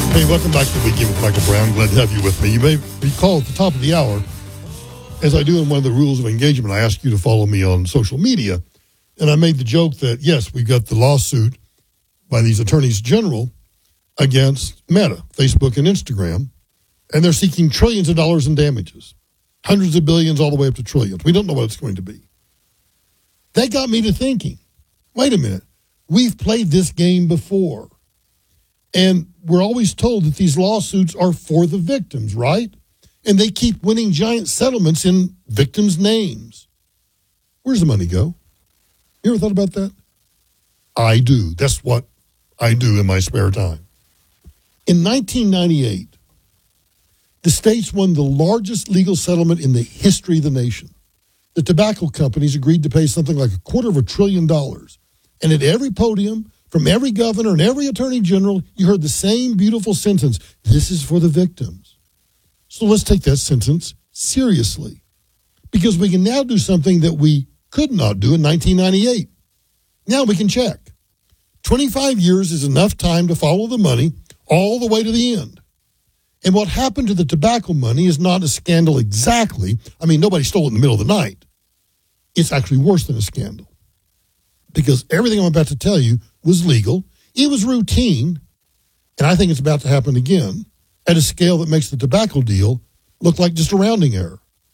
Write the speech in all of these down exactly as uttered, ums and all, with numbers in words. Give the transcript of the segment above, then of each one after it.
Hey, welcome back to the Weekend with Michael Brown. Glad to have you with me. You may recall at the top of the hour, as I do in one of the rules of engagement, I ask you to follow me on social media. And I made the joke that, yes, we got the lawsuit by these attorneys general against Meta, Facebook and Instagram, and they're seeking trillions of dollars in damages, hundreds of billions all the way up to trillions. We don't know what it's going to be. That got me to thinking, wait a minute, we've played this game before. And we're always told that these lawsuits are for the victims, right? And they keep winning giant settlements in victims' names. Where's the money go? You ever thought about that? I do. That's what I do in my spare time. In nineteen ninety-eight, the states won the largest legal settlement in the history of the nation. The tobacco companies agreed to pay something like a quarter of a trillion dollars. And at every podium, from every governor and every attorney general, you heard the same beautiful sentence, this is for the victims. So let's take that sentence seriously, because we can now do something that we could not do in nineteen ninety-eight. Now we can check. twenty-five years is enough time to follow the money all the way to the end. And what happened to the tobacco money is not a scandal exactly. I mean, nobody stole it in the middle of the night. It's actually worse than a scandal, because everything I'm about to tell you was legal. It was routine. And I think it's about to happen again at a scale that makes the tobacco deal look like just a rounding error.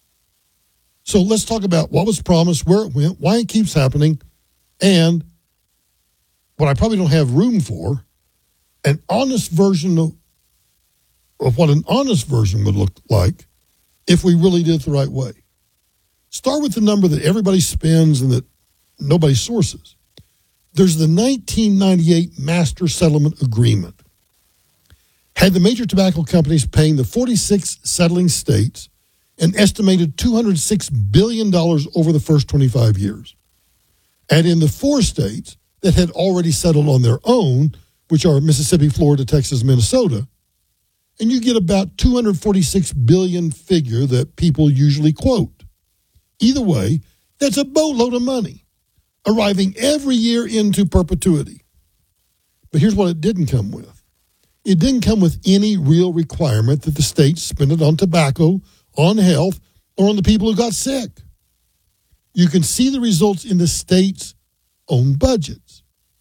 So let's talk about what was promised, where it went, why it keeps happening, and what I probably don't have room for, an honest version of, of what an honest version would look like if we really did it the right way. Start with the number that everybody spends and that nobody sources. There's the nineteen ninety-eight Master Settlement Agreement. Had the major tobacco companies paying the forty-six settling states an estimated two hundred six billion dollars over the first twenty-five years. And in the four states that had already settled on their own, which are Mississippi, Florida, Texas, Minnesota, and you get about two hundred forty-six billion dollars figure that people usually quote. Either way, that's a boatload of money, arriving every year into perpetuity. But here's what it didn't come with. It didn't come with any real requirement that the states spend it on tobacco, on health, or on the people who got sick. You can see the results in the states' own budgets.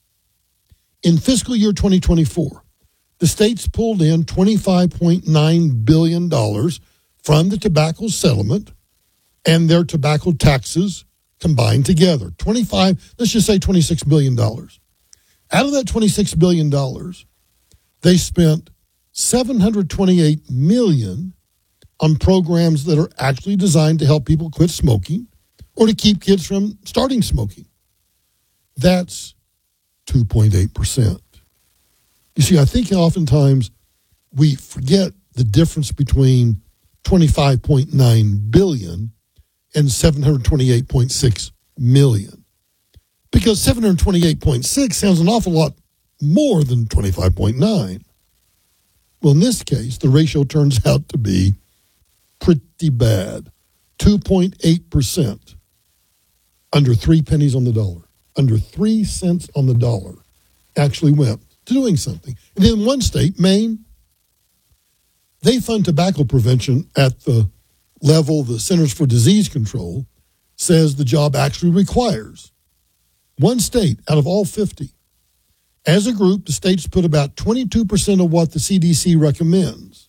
In fiscal year twenty twenty-four, the states pulled in twenty-five point nine billion dollars from the tobacco settlement and their tobacco taxes combined together. twenty-five, let's just say twenty-six billion dollars. Out of that twenty-six billion dollars, they spent seven hundred twenty-eight million dollars on programs that are actually designed to help people quit smoking or to keep kids from starting smoking. That's two point eight percent. You see, I think oftentimes we forget the difference between twenty-five point nine billion dollars and seven hundred twenty-eight point six million dollars. Because seven hundred twenty-eight point six sounds an awful lot more than twenty-five point nine. Well, in this case, the ratio turns out to be pretty bad. two point eight percent. Under three pennies on the dollar. Under three cents on the dollar actually went to doing something. And in one state, Maine, they fund tobacco prevention at the level the Centers for Disease Control says the job actually requires. One state out of all fifty. As a group, the states put about twenty-two percent of what the C D C recommends.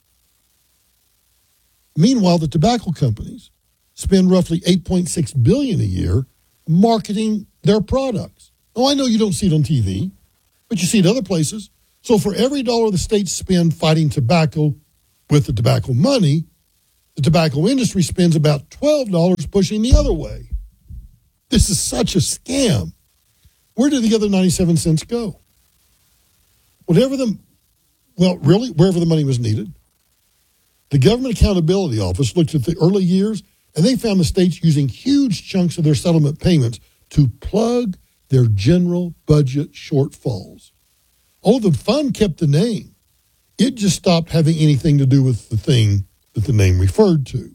Meanwhile, the tobacco companies spend roughly eight point six billion dollars a year marketing their products. Oh, I know you don't see it on T V, but you see it other places. So for every dollar the states spend fighting tobacco with the tobacco money, the tobacco industry spends about twelve dollars pushing the other way. This is such a scam. Where did the other ninety-seven cents go? Whatever the, well, really, wherever the money was needed. The Government Accountability Office looked at the early years, and they found the states using huge chunks of their settlement payments to plug their general budget shortfalls. Oh, the fund kept the name. It just stopped having anything to do with the thing that the name referred to.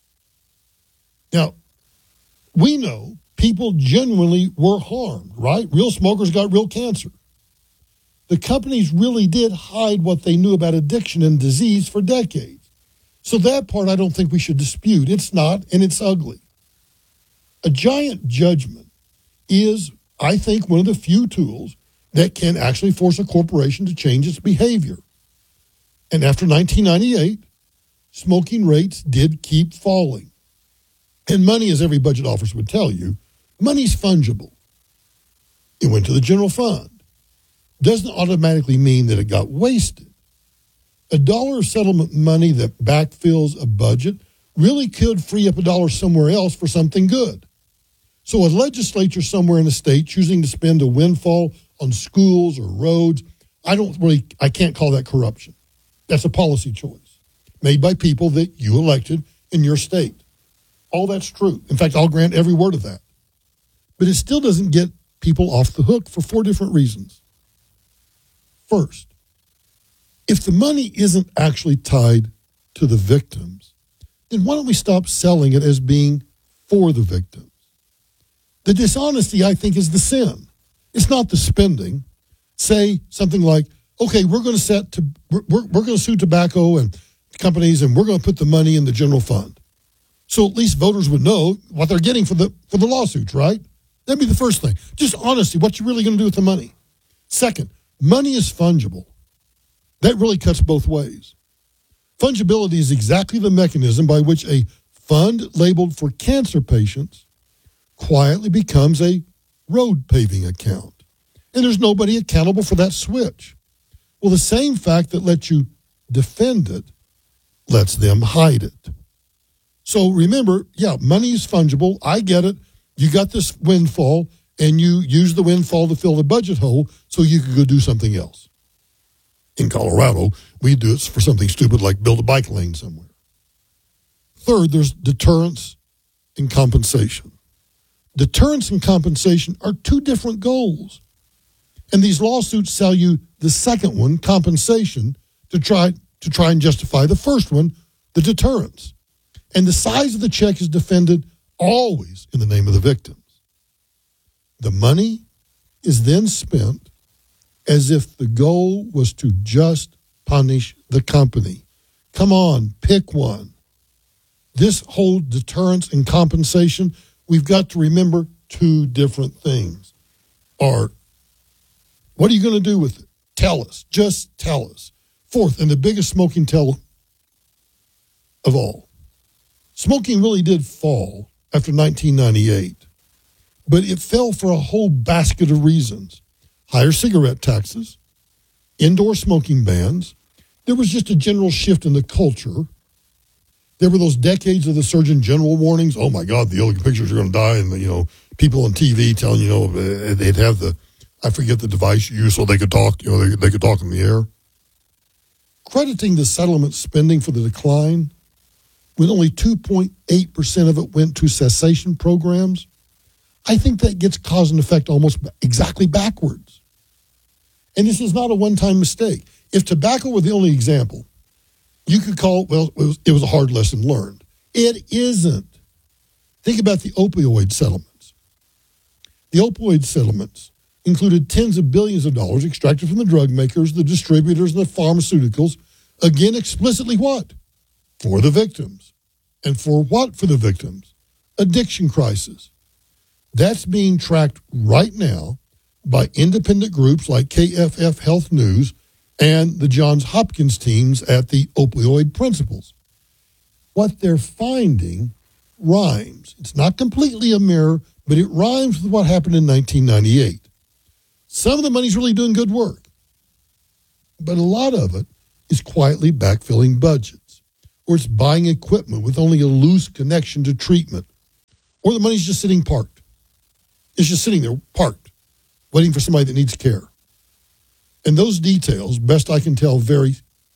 Now, we know people genuinely were harmed, right? Real smokers got real cancer. the companies really did hide what they knew about addiction and disease for decades. So that part I don't think we should dispute. It's not, and it's ugly. A giant judgment is, I think, one of the few tools that can actually force a corporation to change its behavior. And after nineteen ninety-eight, smoking rates did keep falling. And money, as every budget officer would tell you, money's fungible. It went to the general fund. Doesn't automatically mean that it got wasted. A dollar of settlement money that backfills a budget really could free up a dollar somewhere else for something good. So a legislature somewhere in the state choosing to spend a windfall on schools or roads, I don't really, I can't call that corruption. That's a policy choice made by people that you elected in your state. All that's true. In fact, I'll grant every word of that. But it still doesn't get people off the hook for four different reasons. First, if the money isn't actually tied to the victims, then why don't we stop selling it as being for the victims? The dishonesty, I think, is the sin. It's not the spending. Say something like, okay, we're going to set to we're, we're, we're going to sue tobacco and companies, and we're going to put the money in the general fund. So at least voters would know what they're getting for the for the lawsuits, right? That'd be the first thing. Just honesty, what you really going to do with the money. Second, money is fungible. That really cuts both ways. Fungibility is exactly the mechanism by which a fund labeled for cancer patients quietly becomes a road paving account. And there's nobody accountable for that switch. Well, the same fact that lets you defend it lets them hide it. So remember, yeah, money is fungible. I get it. You got this windfall, and you use the windfall to fill the budget hole so you could go do something else. In Colorado, we do it for something stupid like build a bike lane somewhere. Third, there's deterrence and compensation. Deterrence and compensation are two different goals. And these lawsuits sell you the second one, compensation, to try to try and justify the first one, the deterrence. And the size of the check is defended always in the name of the victims. The money is then spent as if the goal was to just punish the company. Come on, pick one. This whole deterrence and compensation, we've got to remember two different things. Art, what are you going to do with it? Tell us. Just tell us. Fourth, and the biggest smoking tell of all. Smoking really did fall after nineteen ninety-eight, but it fell for a whole basket of reasons. Higher cigarette taxes, indoor smoking bans. There was just a general shift in the culture. There were those decades of the Surgeon General warnings. Oh, my God, the illegal pictures are going to die. And, the, you know, people on T V telling, you know, they'd have the, I forget the device you use so they could talk, you know, they, they could talk in the air. Crediting the settlement spending for the decline, when only two point eight percent of it went to cessation programs, I think that gets cause and effect almost exactly backwards. And this is not a one-time mistake. If tobacco were the only example, you could call it, well, it was, it was a hard lesson learned. It isn't. Think about the opioid settlements. The opioid settlements included tens of billions of dollars extracted from the drug makers, the distributors, and the pharmaceuticals. Again, explicitly what? For the victims. And for what for the victims? Addiction crisis. That's being tracked right now by independent groups like K F F Health News and the Johns Hopkins teams at the Opioid Principles. What they're finding rhymes. It's not completely a mirror, but it rhymes with what happened in nineteen ninety-eight. Some of the money's really doing good work, but a lot of it is quietly backfilling budgets, or it's buying equipment with only a loose connection to treatment, or the money's just sitting parked. It's just sitting there parked, waiting for somebody that needs care. And those details, best I can tell, vary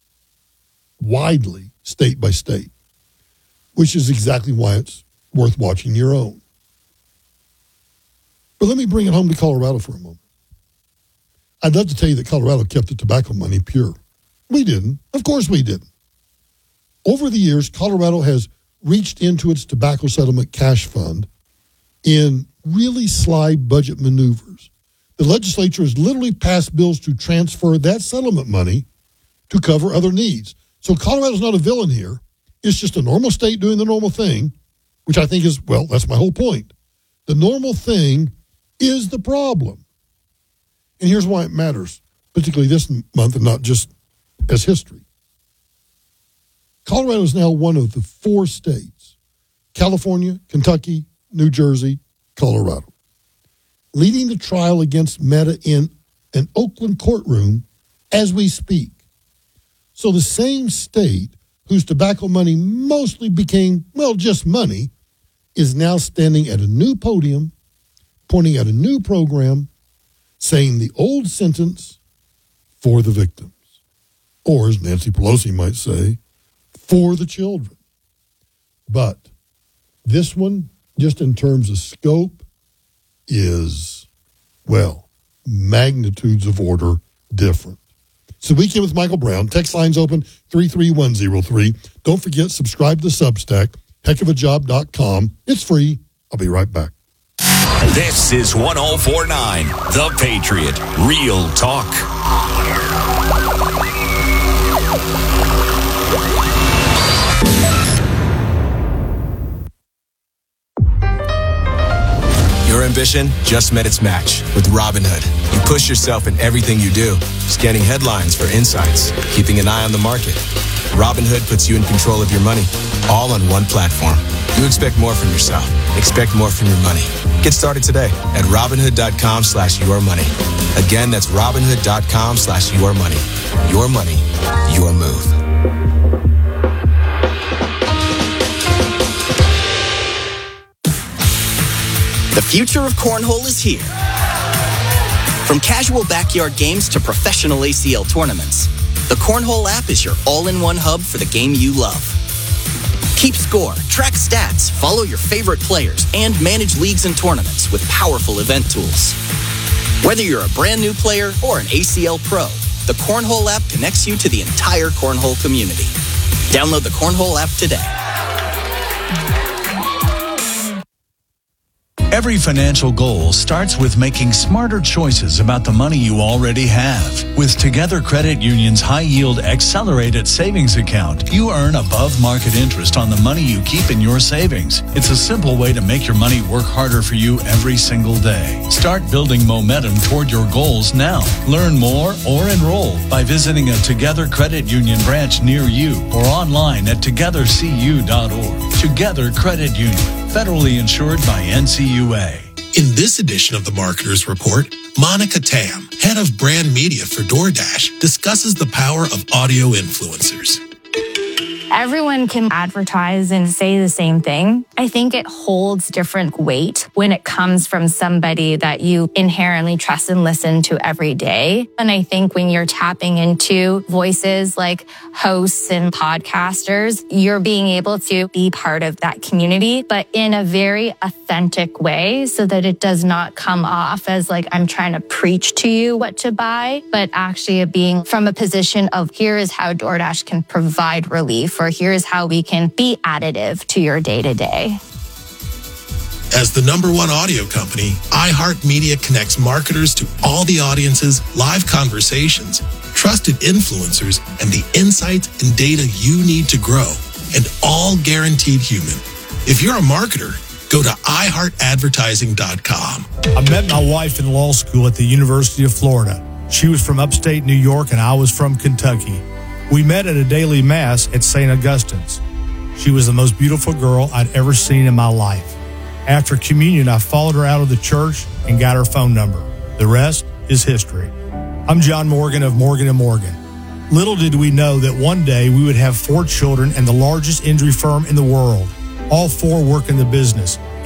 widely state by state, which is exactly why it's worth watching your own. But let me bring it home to Colorado for a moment. I'd love to tell you that Colorado kept the tobacco money pure. We didn't. Of course we didn't. Over the years, Colorado has reached into its tobacco settlement cash fund in really sly budget maneuvers. The legislature has literally passed bills to transfer that settlement money to cover other needs. So Colorado's not a villain here. It's just a normal state doing the normal thing, which I think is, well, that's my whole point. The normal thing is the problem. And here's why it matters, particularly this month and not just as history. Colorado is now one of the four states, California, Kentucky, New Jersey, Colorado, leading the trial against Meta in an Oakland courtroom as we speak. So the same state whose tobacco money mostly became, well, just money, is now standing at a new podium, pointing at a new program, saying the old sentence for the victims. Or, as Nancy Pelosi might say, for the children. But this one, just in terms of scope, is, well, magnitudes of order different. So Weekend with Michael Brown. Text lines open three three one zero three. Don't forget, subscribe to Substack, heck of a job dot com. It's free. I'll be right back. This is one oh four point nine, The Patriot. Real talk. Your ambition just met its match with Robinhood. You push yourself in everything you do, scanning headlines for insights, keeping an eye on the market. Robinhood puts you in control of your money, all on one platform. You expect more from yourself. Expect more from your money. Get started today at Robinhood.com slash your money. Again, that's Robinhood.com slash your money. Your money, your move. The future of cornhole is here. From casual backyard games to professional A C L tournaments, the Cornhole app is your all-in-one hub for the game you love. Keep score, track stats, follow your favorite players, and manage leagues and tournaments with powerful event tools. Whether you're a brand new player or an A C L pro, the Cornhole app connects you to the entire cornhole community. Download the Cornhole app today. Every financial goal starts with making smarter choices about the money you already have. With Together Credit Union's high-yield accelerated savings account, you earn above-market interest on the money you keep in your savings. It's a simple way to make your money work harder for you every single day. Start building momentum toward your goals now. Learn more or enroll by visiting a Together Credit Union branch near you or online at together c u dot org. Together Credit Union, federally insured by N C U A. In this edition of the Marketer's Report, Monica Tam, head of brand media for DoorDash, discusses the power of audio influencers. Everyone can advertise and say the same thing. I think it holds different weight when it comes from somebody that you inherently trust and listen to every day. And I think when you're tapping into voices like hosts and podcasters, you're being able to be part of that community, but in a very authentic way so that it does not come off as like I'm trying to preach to you what to buy, but actually being from a position of here is how DoorDash can provide relief, or here's how we can be additive to your day-to-day. As the number one audio company, iHeartMedia connects marketers to all the audiences, live conversations, trusted influencers, and the insights and data you need to grow, and all guaranteed human. If you're a marketer, go to i heart advertising dot com. I met my wife in law school at the University of Florida. She was from upstate New York and I was from Kentucky. We met at a daily mass at Saint Augustine's. She was the most beautiful girl I'd ever seen in my life. After communion, I followed her out of the church and got her phone number. The rest is history. I'm John Morgan of Morgan and Morgan. Little did we know that one day we would have four children and the largest injury firm in the world. All four work in the business.